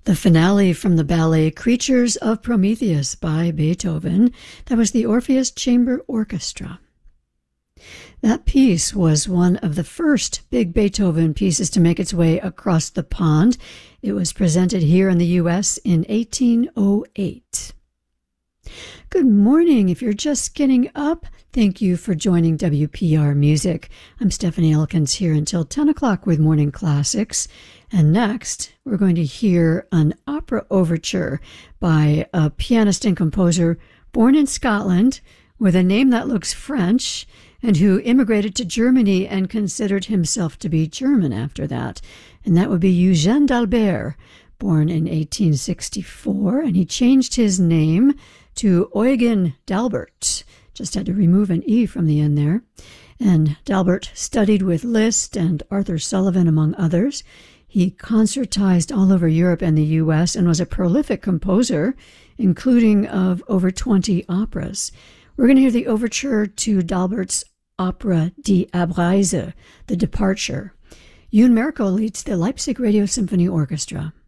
The finale from the ballet Creatures of Prometheus by Beethoven. That was the Orpheus Chamber Orchestra. That piece was one of the first big Beethoven pieces to make its way across the pond. It was presented here in the U.S. in 1808. Good morning. If you're just getting up, thank you for joining WPR Music. I'm Stephanie Elkins here until 10 o'clock with Morning Classics. And next, we're going to hear an opera overture by a pianist and composer born in Scotland with a name that looks French and who immigrated to Germany and considered himself to be German after that. And that would be Eugène d'Albert, born in 1864, and he changed his name to Eugen d'Albert. Just had to remove an E from the end there. And d'Albert studied with Liszt and Arthur Sullivan, among others. He concertized all over Europe and the U.S. and was a prolific composer, including of over 20 operas. We're going to hear the overture to d'Albert's opera Die Abreise, The Departure. Yoon Merkel leads the Leipzig Radio Symphony Orchestra.